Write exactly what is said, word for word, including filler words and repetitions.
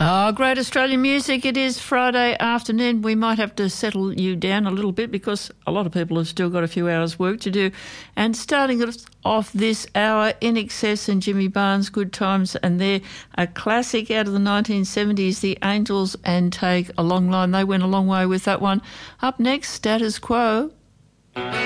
Oh, great Australian music. It is Friday afternoon. We might have to settle you down a little bit because a lot of people have still got a few hours work to do. And starting us off this hour, In Excess and Jimmy Barnes, Good Times, and they're a classic out of the nineteen seventies, The Angels and Take a Long Line. They went a long way with that one. Up next, Status Quo.